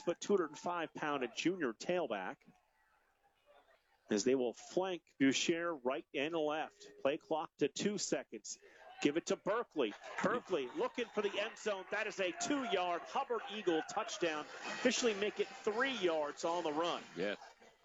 6', 205-pound junior tailback. As they will flank Boucher right and left. Play clock to 2 seconds. Give it to Berkeley. Berkeley looking for the end zone. That is a 2-yard Hubbard Eagle touchdown. Officially make it 3 yards on the run. Yes.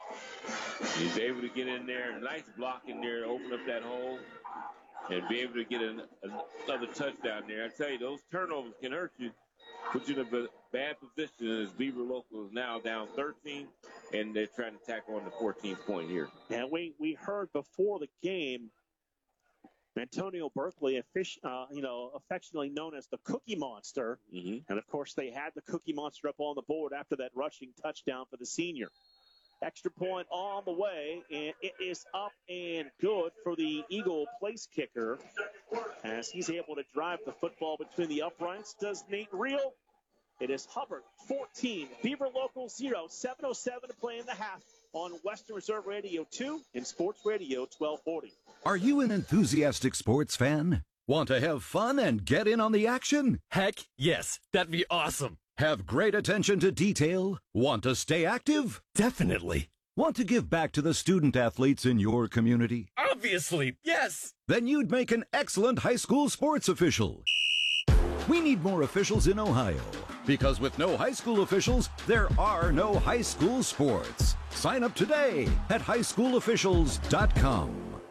He's able to get in there. Nice block in there to open up that hole and be able to get another touchdown there. I tell you, those turnovers can hurt you. Put you in a bad position as Beaver Local is now down 13, and they're trying to tack on the 14th point here. Yeah, we heard before the game, Antonio Berkeley, affectionately known as the Cookie Monster. Mm-hmm. And, of course, they had the Cookie Monster up on the board after that rushing touchdown for the senior. Extra point on the way, and it is up and good for the Eagle place kicker as he's able to drive the football between the uprights. Does Nate Reel? It is Hubbard 14, Beaver Local 0, 7:07 to play in the half on Western Reserve Radio 2 and Sports Radio 1240. Are you an enthusiastic sports fan? Want to have fun and get in on the action? Heck, yes. That'd be awesome. Have great attention to detail? Want to stay active? Definitely. Want to give back to the student athletes in your community? Obviously, yes. Then you'd make an excellent high school sports official. We need more officials in Ohio, because with no high school officials, there are no high school sports. Sign up today at highschoolofficials.com.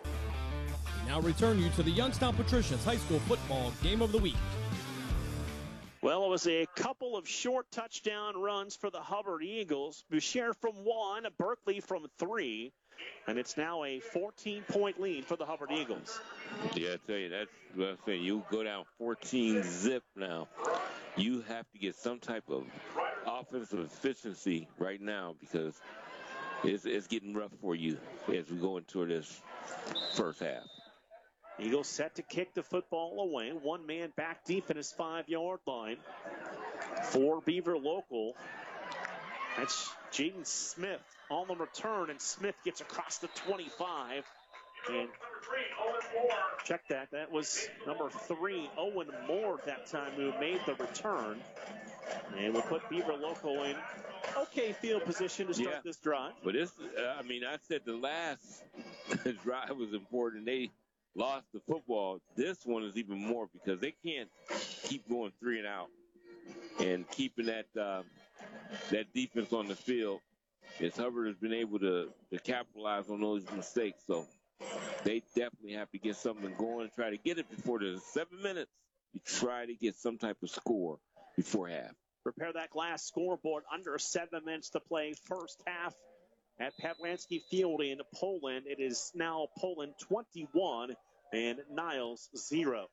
We now return you to the Youngstown Patricians High School Football Game of the Week. Well, it was a couple of short touchdown runs for the Hubbard Eagles. Boucher from 1, Berkeley from 3, and it's now a 14-point lead for the Hubbard Eagles. Yeah, I tell you, that's what I'm saying. You go down 14-zip now. You have to get some type of offensive efficiency right now because it's getting rough for you as we go into this first half. Eagles set to kick the football away. One man back deep in his 5-yard line for Beaver Local. That's Jaden Smith on the return, and Smith gets across the 25. And check that. That was number 3, Owen Moore that time, who made the return. And we'll put Beaver Local in okay field position to start this drive. But this, I said the last drive was important. They lost the football. This one is even more because they can't keep going 3 and out and keeping that defense on the field. As Hubbard has been able to capitalize on those mistakes, so they definitely have to get something going and try to get it before the 7 minutes. You try to get some type of score before half. Prepare that glass scoreboard. Under 7 minutes to play first half at Pavlansky Field in Poland. It is now Poland 21 and Niles 0.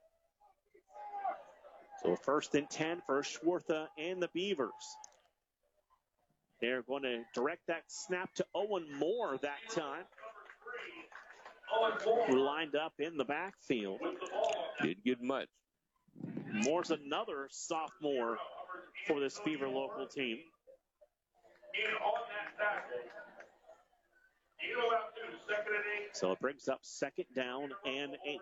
So 1st and 10 for Schwartha and the Beavers. They're going to direct that snap to Owen Moore that time, who lined up in the backfield. Didn't get much. Moore's another sophomore for this Beaver Local team. So it brings up 2nd down and 8.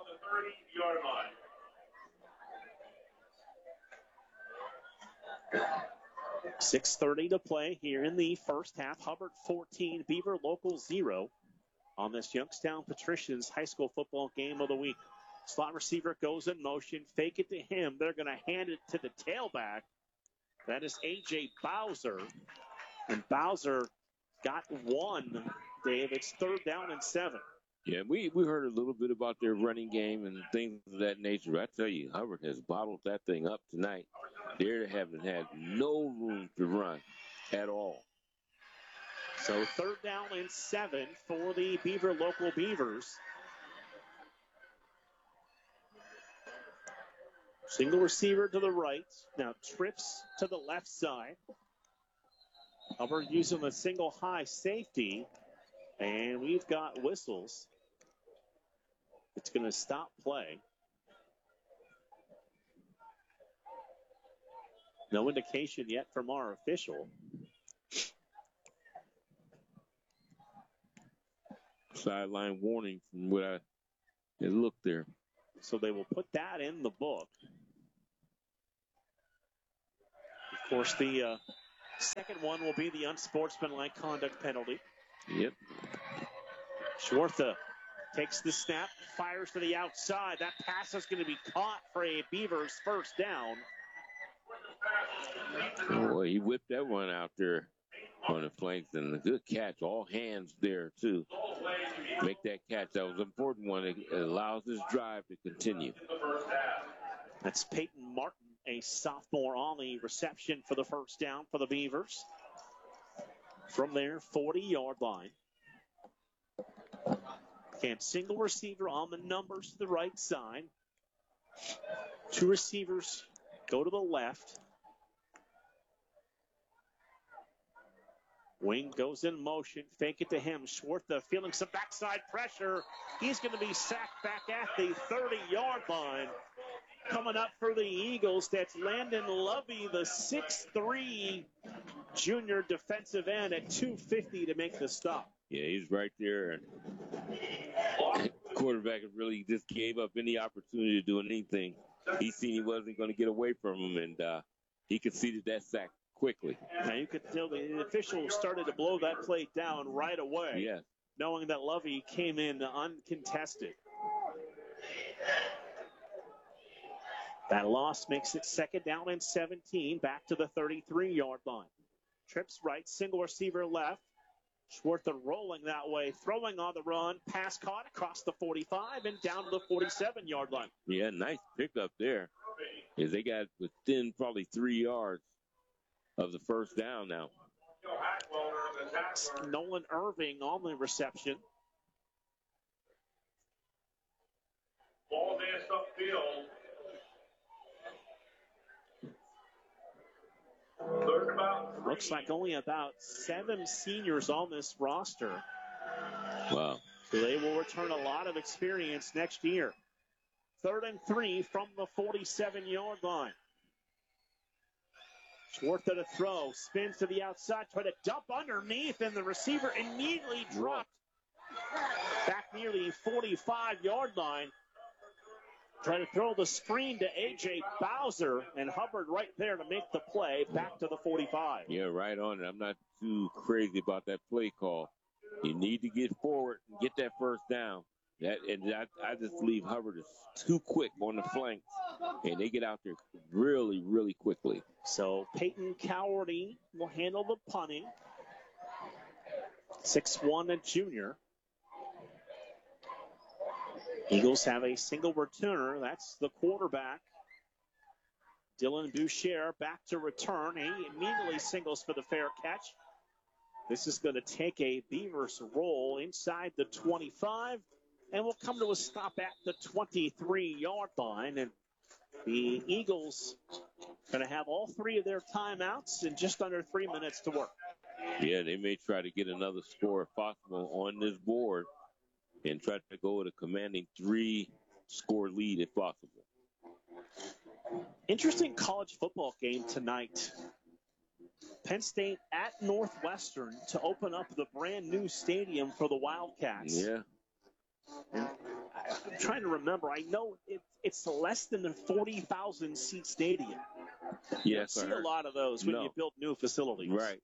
6:30 to play here in the first half. Hubbard 14, Beaver Local 0 on this Youngstown Patricians High School Football Game of the Week. Slot receiver goes in motion. Fake it to him. They're going to hand it to the tailback. That is A.J. Bowser. And Bowser got 1, Dave. It's 3rd down and 7. Yeah, we heard a little bit about their running game and things of that nature. I tell you, Hubbard has bottled that thing up tonight. They haven't had no room to run at all. So 3rd down and 7 for the Beaver Local Beavers. Single receiver to the right. Now trips to the left side. Hubbard using the single high safety. And we've got whistles. It's going to stop play. No indication yet from our official. Sideline warning from what I looked there. So they will put that in the book. Of course, the Second one will be the unsportsmanlike conduct penalty. Yep. Schwartha takes the snap, fires to the outside. That pass is going to be caught for a Beavers first down. Boy, he whipped that one out there on the flanks, and a good catch. All hands there, too. Make that catch. That was an important one. It allows this drive to continue. That's Peyton Martin, a sophomore, on the reception for the first down for the Beavers. From their 40-yard line. Again, single receiver on the numbers to the right side. Two receivers go to the left. Wing goes in motion, fake it to him. Schwartha feeling some backside pressure. He's going to be sacked back at the 30-yard line. Coming up for the Eagles, that's Landon Lovey, the 6'3" junior defensive end at 250 to make the stop. Yeah, he's right there. And quarterback really just gave up any opportunity to do anything. He seen he wasn't going to get away from him, and he conceded that sack quickly. Now you could tell the official started to blow that play down right away. Yes. Knowing that Lovey came in uncontested. That loss makes it second down and 17, back to the 33-yard line. Trips right, single receiver left. Schwartha rolling that way, throwing on the run. Pass caught across the 45 and down to the 47-yard line. Yeah, nice pickup there. As they got within probably 3 yards of the first down now. Nolan Irving on the reception. Ball advanced upfield. Looks like only about 7 seniors on this roster. Wow. So they will return a lot of experience next year. 3rd and 3 from the 47-yard line. Schwartha to throw, spins to the outside, try to dump underneath, and the receiver immediately dropped back near the 45-yard line. Trying to throw the screen to A.J. Bowser, and Hubbard right there to make the play back to the 45. Yeah, right on it. I'm not too crazy about that play call. You need to get forward and get that first down. I just leave Hubbard too quick on the flanks, and they get out there really, really quickly. So Peyton Cowarty will handle the punting. 6'1", a junior. Eagles have a single returner. That's the quarterback. Dylan Boucher back to return. He immediately singles for the fair catch. This is going to take a Beavers roll inside the 25, and we'll come to a stop at the 23-yard line. And the Eagles going to have all 3 of their timeouts in just under 3 minutes to work. Yeah, they may try to get another score if possible on this board and try to go with a commanding 3-score lead if possible. Interesting college football game tonight. Penn State at Northwestern to open up the brand new stadium for the Wildcats. Yeah. And I'm trying to remember. I know it's less than a 40,000 seat stadium. Yes, you don't see a lot of those when you build new facilities. Right.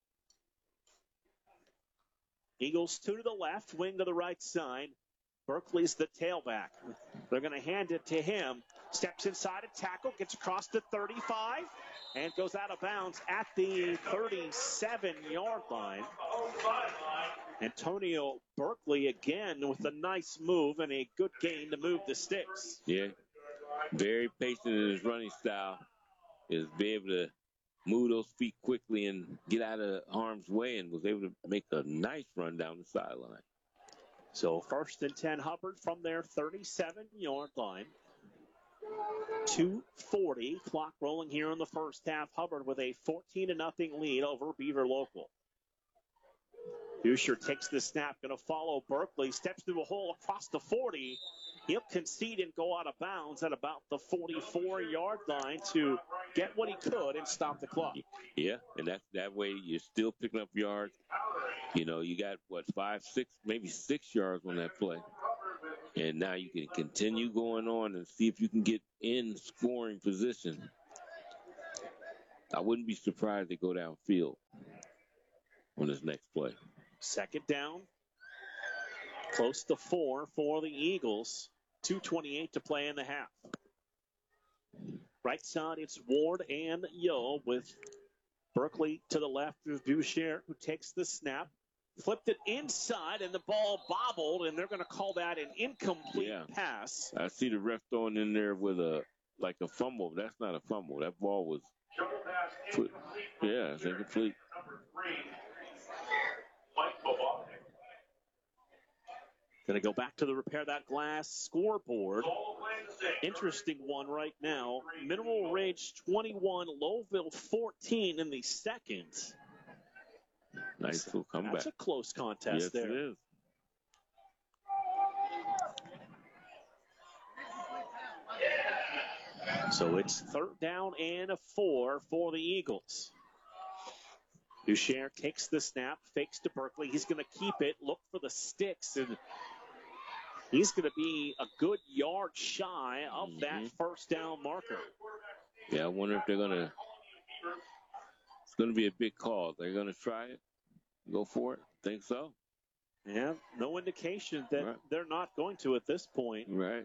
Eagles 2 to the left, wing to the right side. Berkeley's the tailback. They're going to hand it to him. Steps inside a tackle, gets across the 35, and goes out of bounds at the 37-yard line. Antonio Berkeley again with a nice move and a good gain to move the sticks. Yeah, very patient in his running style. Is be able to move those feet quickly and get out of harm's way, and was able to make a nice run down the sideline. So 1st and 10 Hubbard from their 37-yard line. 2:40 clock rolling here in the first half. Hubbard with a 14-0 lead over Beaver Local. Boucher takes the snap, going to follow Berkeley, steps through a hole across the 40. He'll concede and go out of bounds at about the 44-yard line to get what he could and stop the clock. Yeah, and that way you're still picking up yards. You know, you got, 5, 6, maybe 6 yards on that play. And now you can continue going on and see if you can get in scoring position. I wouldn't be surprised they go downfield on this next play. Second down. Close to 4 for the Eagles. 2:28 to play in the half. Right side, it's Ward and Yo with Berkeley to the left with Boucher, who takes the snap. Flipped it inside, and the ball bobbled, and they're going to call that an incomplete pass. I see the ref throwing in there with a fumble. That's not a fumble. That ball was, it's incomplete. Number 3, Mike Bobovnik. Going to go back to the Repair That Glass scoreboard. Interesting one right now. Mineral Ridge 21, Lowville 14 in the second. Nice little comeback. That's a close contest there. Yes, it is. So it's 3rd down and 4 for the Eagles. Boucher takes the snap, fakes to Berkeley. He's going to keep it, look for the sticks, and he's going to be a good yard shy of that first down marker. Yeah, I wonder if they're going to, it's going to be a big call. They're going to try it, go for it. Think so? Yeah, no indication that they're not going to at this point. Right.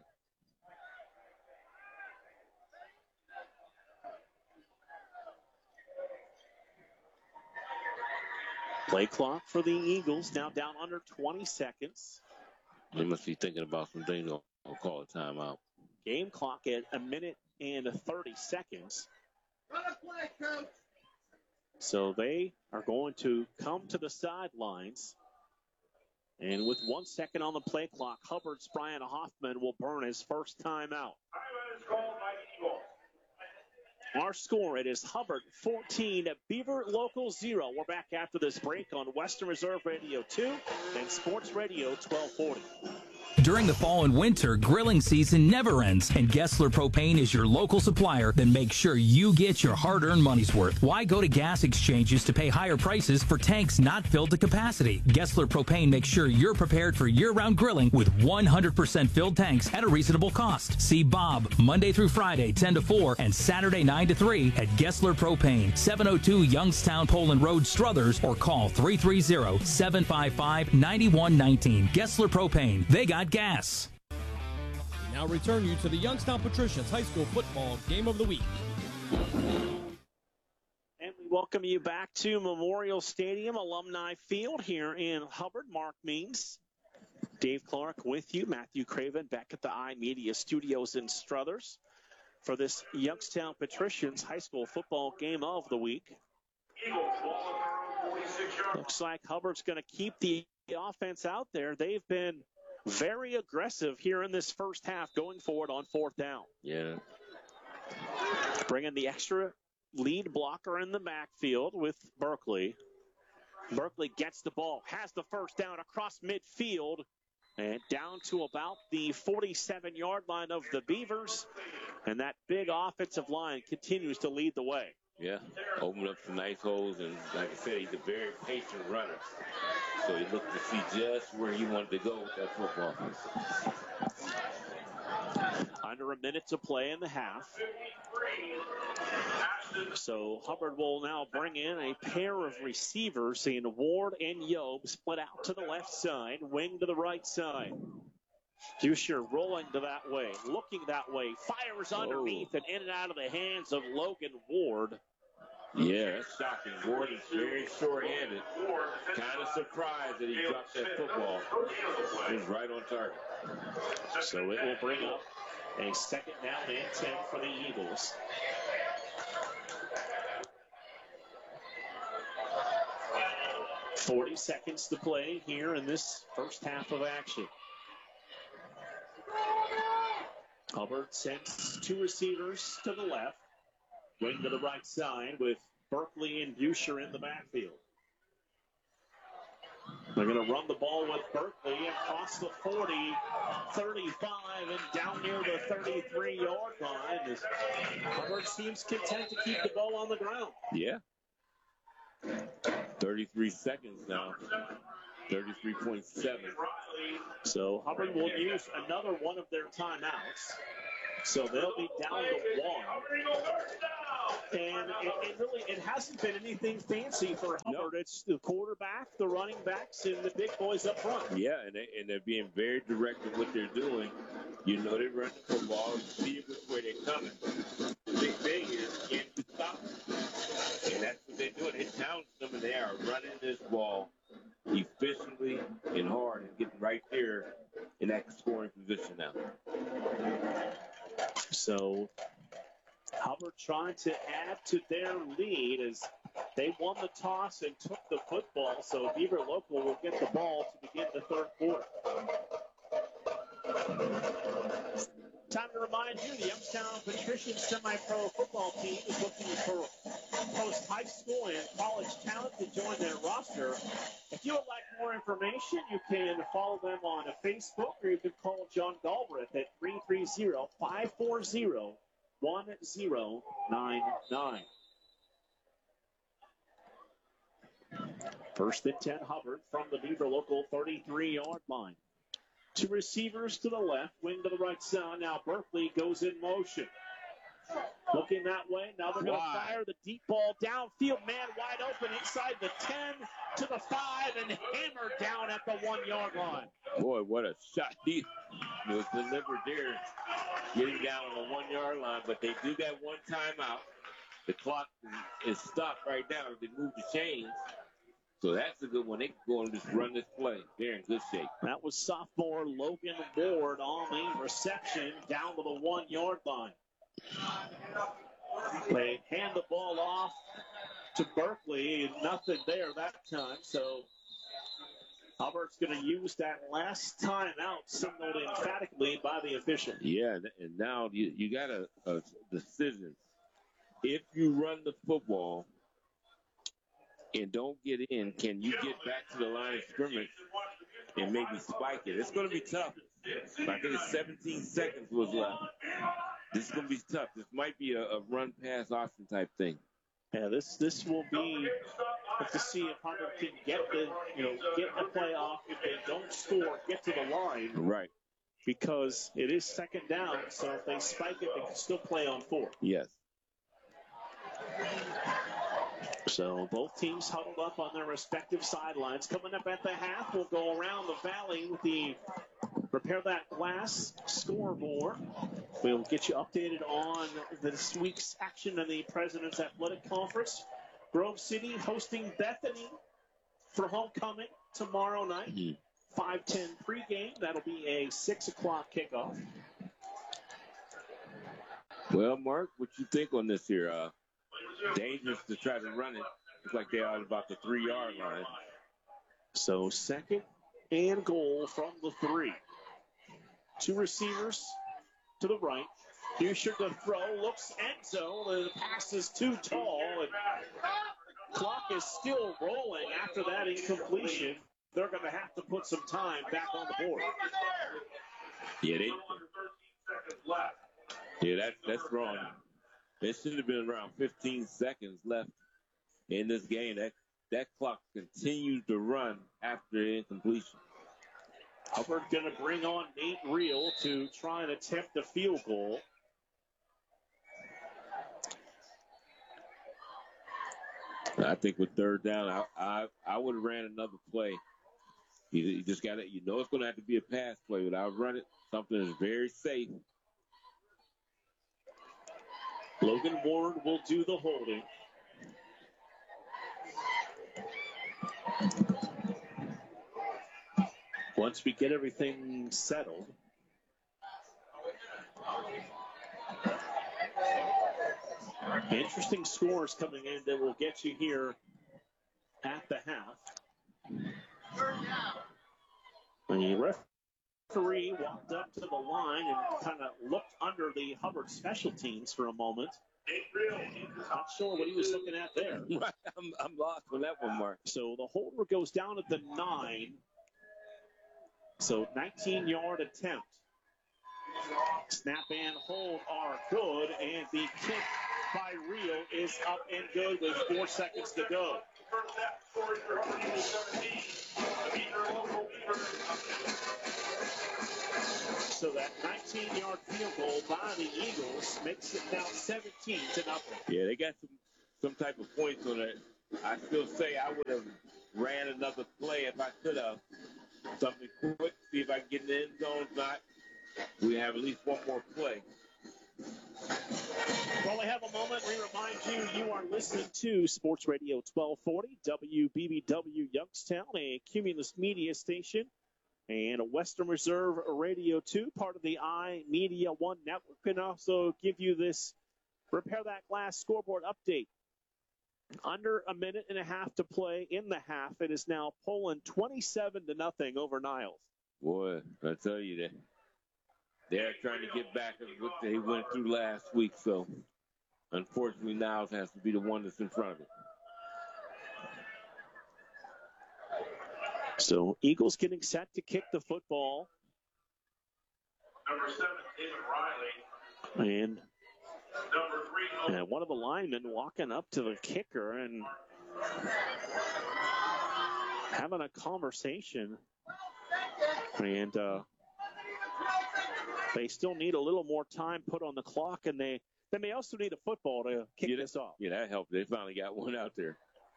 Play clock for the Eagles now down under 20 seconds. They must be thinking about some things. I'll call a timeout. Game clock at 1 minute and 30 seconds. So they are going to come to the sidelines. And with 1 second on the play clock, Hubbard's Brian Hoffman will burn his first timeout. Our score, it is Hubbard 14, Beaver Local 0. We're back after this break on Western Reserve Radio 2 and Sports Radio 1240. During the fall and winter, grilling season never ends, and Gessler Propane is your local supplier that makes sure you get your hard-earned money's worth. Why go to gas exchanges to pay higher prices for tanks not filled to capacity? Gessler Propane makes sure you're prepared for year-round grilling with 100% filled tanks at a reasonable cost. See Bob Monday through Friday, 10 to 4, and Saturday, 9 to 3 at Gessler Propane, 702 Youngstown Poland Road, Struthers, or call 330-755-9119. Gessler Propane. They got gas. We now return you to the Youngstown Patricians High School Football Game of the Week. And we welcome you back to Memorial Stadium, Alumni Field here in Hubbard. Mark Means, Dave Clark with you, Matthew Craven back at the iMedia Studios in Struthers for this Youngstown Patricians High School Football Game of the Week. Looks like Hubbard's going to keep the offense out there. They've been very aggressive here in this first half going forward on 4th down. Yeah. Bringing the extra lead blocker in the backfield with Berkeley. Berkeley gets the ball, has the first down across midfield, and down to about the 47-yard line of the Beavers. And that big offensive line continues to lead the way. Yeah, opened up some nice holes, and like I said, he's a very patient runner. So he looked to see just where he wanted to go with that football. Under a minute to play in the half. So Hubbard will now bring in a pair of receivers, in Ward and Yob, split out to the left side, wing to the right side. Boucher rolling to that way, looking that way, fires underneath and in and out of the hands of Logan Ward. Yeah, that's shocking. Ward is very short-handed. Kind of surprised that he dropped that football. He was right on target. So it will bring up a 2nd down and 10 for the Eagles. .40 seconds to play here in this first half of action. Hubbard sends 2 receivers to the left, wing to the right side with Berkeley and Boucher in the backfield. They're going to run the ball with Berkeley across the 40, 35, and down near the 33-yard line. As Hubbard seems content to keep the ball on the ground. Yeah. 33 seconds now. 33.7. So Hubbard will use another one of their timeouts. So they'll be down to 1. And it hasn't been anything fancy for Hubbard. No. It's the quarterback, the running backs, and the big boys up front. Yeah, and they're being very direct in what they're doing. You know they run the football, see which way they're coming. The big thing is can't you stop them? And that's what they're doing. They challenge them, and they are running this ball efficiently and hard and getting right there in that scoring position now. So Hubbard trying to add to their lead as they won the toss and took the football. So Beaver Local will get the ball to begin the third quarter. Time to remind you, the Youngstown Patrician Semi-Pro football team is looking for post high school and college talent to join their roster. If you would like more information, you can follow them on Facebook, or you can call John Galbraith at 330-540-1099. First and 10, Hubbard from the Beaver Local 33-yard line. Two receivers to the left, wing to the right side. Now Berkeley goes in motion. Looking that way. Now they're going to fire the deep ball downfield. Man wide open inside the 10 to the 5 and hammered down at the 1-yard line. Boy, what a shot. He was delivered there, getting down on the 1-yard line. But they do that one timeout. The clock is stopped right now. They move the chains. So that's a good one. They can go and just run this play. They're in good shape. That was sophomore Logan Ward on the reception down to the 1-yard line. They hand the ball off to Berkeley, and nothing there that time. So Hubbard's going to use that last timeout signaled emphatically by the official. Yeah, and now you got a decision. If you run the football and don't get in, can you get back to the line of scrimmage and maybe spike it? It's going to be tough. I think it's 17 seconds was left. This is going to be tough. This might be a run-pass option type thing. Yeah, this will be to see if Hubbard can get the play off. If they don't score, get to the line. Right. Because it is second down, so if they spike it, they can still play on 4. Yes. So both teams huddled up on their respective sidelines. Coming up at the half, we'll go around the valley with the Repair That Glass scoreboard. We'll get you updated on this week's action in the President's Athletic Conference. Grove City hosting Bethany for homecoming tomorrow night. 5:10 pregame. That'll be a 6 o'clock kickoff. Well, Mark, what you think on this here? Dangerous to try to run it. Looks like they are about the 3-yard line. So second and goal from the 3. Two receivers to the right. Huescher to throw. Looks end zone. The pass is too tall. And clock is still rolling after that incompletion. They're going to have to put some time back on the board. Yeah, that's wrong. There should have been around 15 seconds left in this game. That clock continues to run after incompletion. Hubbard going to bring on Nate Reel to try and attempt the field goal. I think with third down, I would have ran another play. You just got to, it's going to have to be a pass play, but I'll run it. Something that's very safe. Logan Ward will do the holding. Once we get everything settled, interesting scores coming in that will get you here at the half. The referee walked up to the line and kind of looked under the Hubbard special teams for a moment. Not sure what he was looking at there. I'm lost on that one, Mark. So the holder goes down at the 9. So 19-yard attempt. Snap and hold are good, and the kick by Reel is up and good with 4 seconds to go. So that 19-yard field goal by the Eagles makes it now 17-0. Yeah, they got some type of points on it. I still say I would have ran another play if I could have. Something quick, see if I can get in the end zone. If not, we have at least one more play. While we have a moment, we remind you are listening to Sports Radio 1240, WBBW Youngstown, a Cumulus Media station, and a Western Reserve Radio 2, part of the iMedia One network, and also give you this Repair That Glass scoreboard update. Under a minute and a half to play in the half. It is now pulling 27-0 over Niles. Boy, I tell you that they're trying to get back at what they went through last week. So, unfortunately, Niles has to be the one that's in front of it. So, Eagles getting set to kick the football. Number 7, David Riley. And Number 3, one of the linemen walking up to the kicker and having a conversation. And they still need a little more time put on the clock, and they may also need a football to kick this off. Yeah, that helped. They finally got one out there.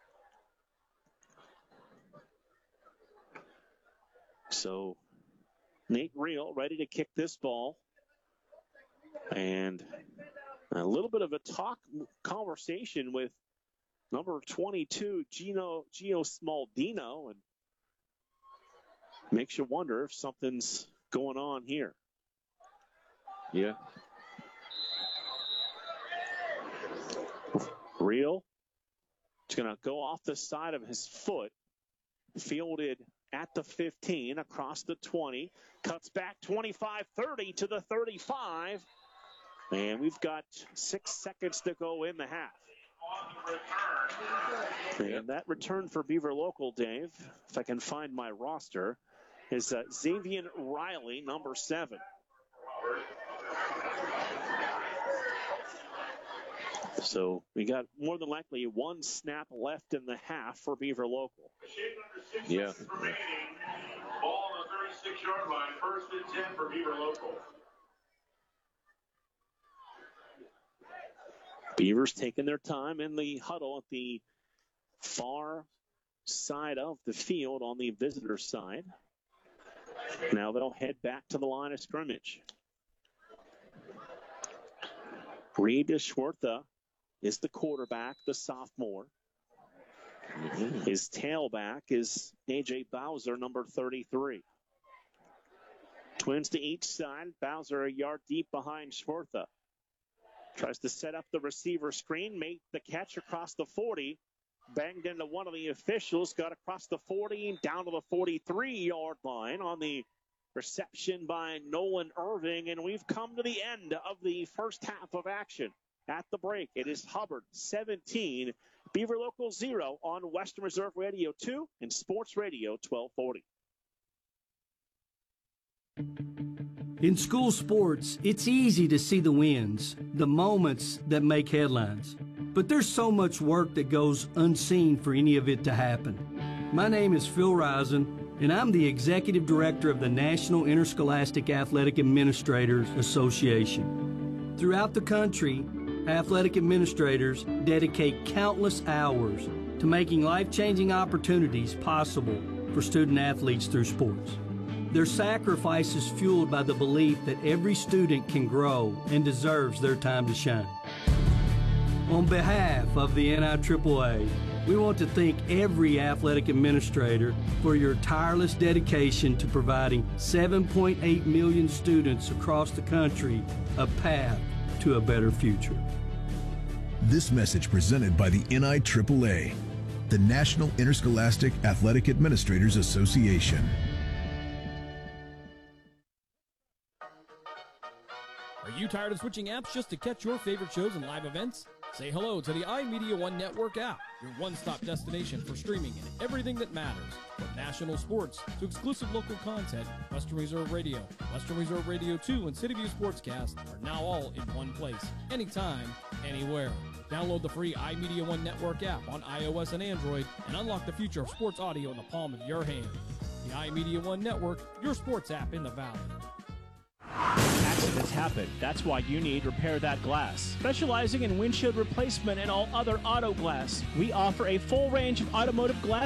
So Nate Reel ready to kick this ball. And a little bit of a conversation with number 22, Gio Smaldino, and makes you wonder if something's going on here. Yeah. Reel is going to go off the side of his foot, fielded at the 15, across the 20, cuts back 25-30 to the 35. And we've got 6 seconds to go in the half. And that return for Beaver Local, Dave, if I can find my roster, is Xavier Riley, number 7. So we got more than likely one snap left in the half for Beaver Local. Yeah. Ball on the 36-yard line, 1st and 10 for Beaver Local. Beavers taking their time in the huddle at the far side of the field on the visitor side. Now they'll head back to the line of scrimmage. Reed Schwartha is the quarterback, the sophomore. His tailback is A.J. Bowser, number 33. Twins to each side. Bowser a yard deep behind Schwartha. Tries to set up the receiver screen, made the catch across the 40, banged into one of the officials, got across the 40, down to the 43-yard line on the reception by Nolan Irving, and we've come to the end of the first half of action. At the break, it is Hubbard 17, Beaver Local 0 on Western Reserve Radio 2 and Sports Radio 1240. In school sports, it's easy to see the wins, the moments that make headlines. But there's so much work that goes unseen for any of it to happen. My name is Phil Risen, and I'm the Executive Director of the National Interscholastic Athletic Administrators Association. Throughout the country, athletic administrators dedicate countless hours to making life-changing opportunities possible for student athletes through sports. Their sacrifice is fueled by the belief that every student can grow and deserves their time to shine. On behalf of the NIAAA, we want to thank every athletic administrator for your tireless dedication to providing 7.8 million students across the country a path to a better future. This message presented by the NIAAA, the National Interscholastic Athletic Administrators Association. Are you tired of switching apps just to catch your favorite shows and live events? Say hello to the iMedia One Network app, your one-stop destination for streaming and everything that matters. From national sports to exclusive local content, Western Reserve Radio, Western Reserve Radio 2, and CityView Sportscast are now all in one place, anytime, anywhere. Download the free iMedia One Network app on iOS and Android and unlock the future of sports audio in the palm of your hand. The iMedia One Network, your sports app in the Valley. Accidents happen. That's why you need Repair That Glass. Specializing in windshield replacement and all other auto glass, we offer a full range of automotive glass